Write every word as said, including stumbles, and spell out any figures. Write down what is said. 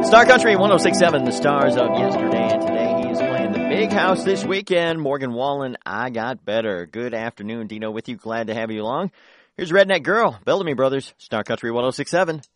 Star Country one oh six point seven, the stars of yesterday and today. He is playing the Big House this weekend. Morgan Wallen, I Got Better. Good afternoon, Dino with you. Glad to have you along. Here's Redneck Girl, Bellamy Brothers, Star Country one oh six point seven.